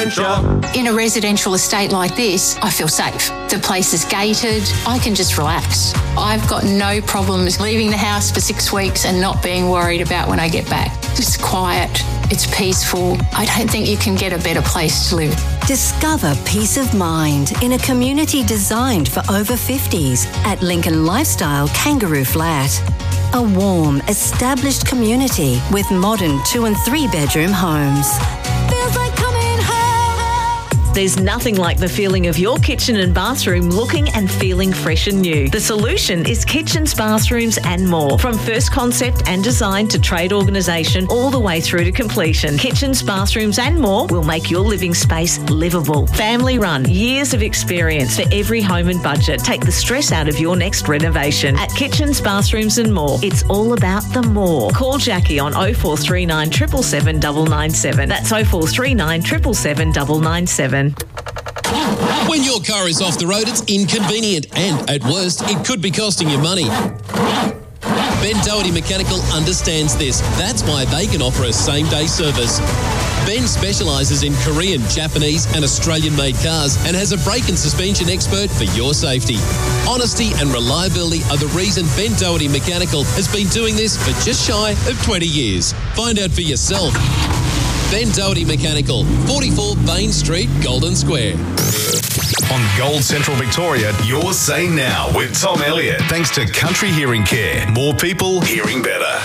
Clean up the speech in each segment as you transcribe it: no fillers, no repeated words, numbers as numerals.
adventure. In a residential estate like this, I feel safe. The place is gated. I can just relax. I've got no problems leaving the house for 6 weeks and not being worried about when I get back. It's quiet. It's peaceful. I don't think you can get a better place to live. Discover peace of mind in a community designed for over 50s at Lincoln Lifestyle Kangaroo Flat. A warm, established community with modern 2 and 3 bedroom homes. Feels like coming home. There's nothing like the feeling of your kitchen and bathroom looking and feeling fresh and new. The solution is Kitchens, Bathrooms and More. From first concept and design to trade organisation all the way through to completion. Kitchens, Bathrooms and More will make your living space livable. Family run, years of experience for every home and budget. Take the stress out of your next renovation. At Kitchens, Bathrooms and More, it's all about the more. Call Jackie on 0439 777 997. That's 0439 777 997. When your car is off the road, it's inconvenient and, at worst, it could be costing you money. Ben Doherty Mechanical understands this. That's why they can offer a same-day service. Ben specialises in Korean, Japanese and Australian-made cars and has a brake and suspension expert for your safety. Honesty and reliability are the reason Ben Doherty Mechanical has been doing this for just shy of 20 years. Find out for yourself. Ben Doherty Mechanical, 44 Bain Street, Golden Square. On Gold Central Victoria, your say now with Tom Elliott. Thanks to Country Hearing Care. More people hearing better.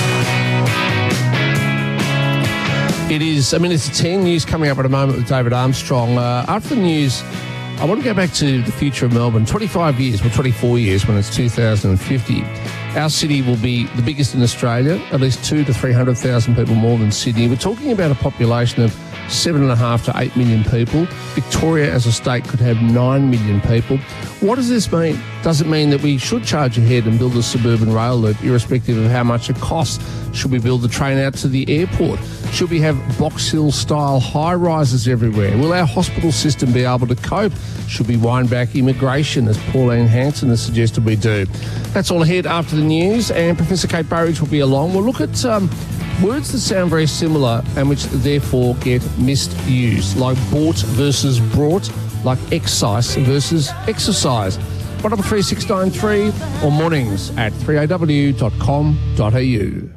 It is, it's 10 news coming up at a moment with David Armstrong. After the news, I want to go back to the future of Melbourne. 24 years when it's 2050. Our city will be the biggest in Australia, at least 200,000 to 300,000 people more than Sydney. We're talking about a population of 7.5 to 8 million people. Victoria as a state could have 9 million people. What does this mean? Does it mean that we should charge ahead and build a suburban rail loop, irrespective of how much it costs? Should we build the train out to the airport? Should we have Box Hill-style high-rises everywhere? Will our hospital system be able to cope? Should we wind back immigration, as Pauline Hanson has suggested we do? That's all ahead after the news, and Professor Kate Burridge will be along. We'll look at words that sound very similar and which therefore get misused, like bought versus brought, like excise versus exercise. 133 or mornings at 3aw.com.au.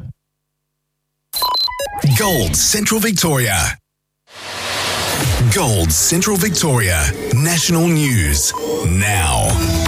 Gold Central Victoria. Gold Central Victoria. National News now.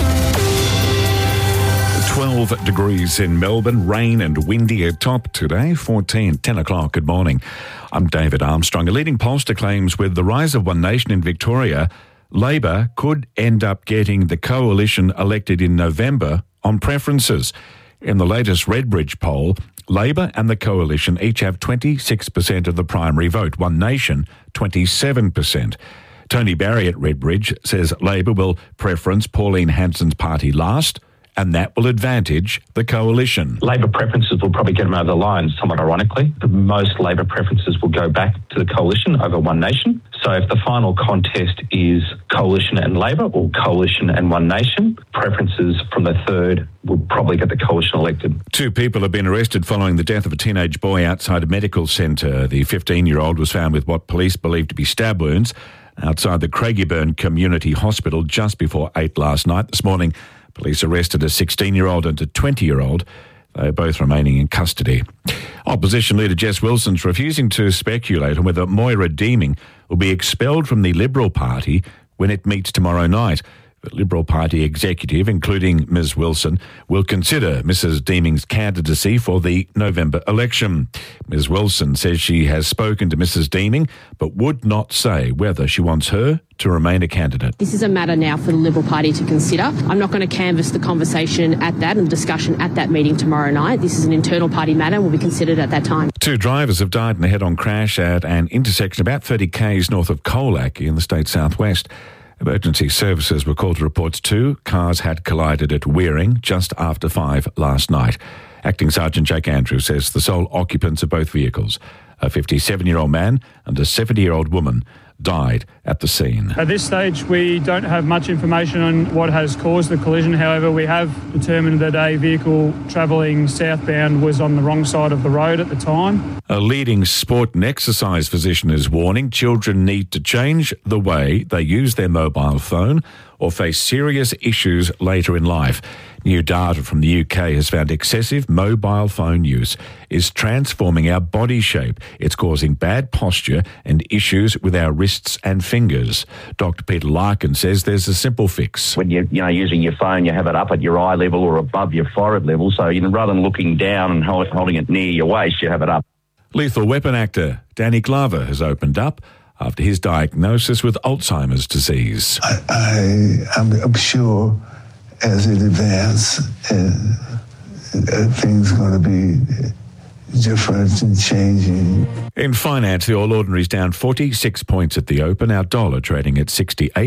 12 degrees in Melbourne, rain and windy at top today, 10 o'clock. Good morning. I'm David Armstrong. A leading pollster claims with the rise of One Nation in Victoria, Labor could end up getting the coalition elected in November on preferences. In the latest Redbridge poll, Labor and the coalition each have 26% of the primary vote, One Nation 27%. Tony Barry at Redbridge says Labor will preference Pauline Hanson's party last, and that will advantage the coalition. Labor preferences will probably get them over the line, somewhat ironically. Most Labor preferences will go back to the coalition over One Nation. So if the final contest is coalition and Labor or coalition and One Nation, preferences from the third will probably get the coalition elected. 2 people have been arrested following the death of a teenage boy outside a medical centre. The 15-year-old was found with what police believe to be stab wounds outside the Craigieburn Community Hospital just before 8 last night. This morning, police arrested a 16-year-old and a 20-year-old. They are both remaining in custody. Opposition leader Jess Wilson's refusing to speculate on whether Moira Deeming will be expelled from the Liberal Party when it meets tomorrow night. The Liberal Party executive, including Ms Wilson, will consider Mrs Deeming's candidacy for the November election. Ms Wilson says she has spoken to Mrs Deeming but would not say whether she wants her to remain a candidate. This is a matter now for the Liberal Party to consider. I'm not going to canvass the conversation at that and discussion at that meeting tomorrow night. This is an internal party matter and will be considered at that time. 2 drivers have died in a head-on crash at an intersection about 30 k's north of Colac in the state southwest. Emergency services were called to reports 2 cars had collided at Wearing just after 5 last night. Acting Sergeant Jake Andrews says the sole occupants of both vehicles A 57-year-old man and a 70-year-old woman died at the scene. At this stage, we don't have much information on what has caused the collision. However, we have determined that a vehicle travelling southbound was on the wrong side of the road at the time. A leading sport and exercise physician is warning children need to change the way they use their mobile phone or face serious issues later in life. New data from the UK has found excessive mobile phone use is transforming our body shape. It's causing bad posture and issues with our wrists and fingers. Dr. Peter Larkin says there's a simple fix. When you're using your phone, you have it up at your eye level or above your forehead level. So rather than looking down and holding it near your waist, you have it up. Lethal Weapon actor Danny Glover has opened up after his diagnosis with Alzheimer's disease. I'm sure as it advances, things are going to be different and changing. In finance, the All Ordinary's down 46 points at the open. Our dollar trading at 68.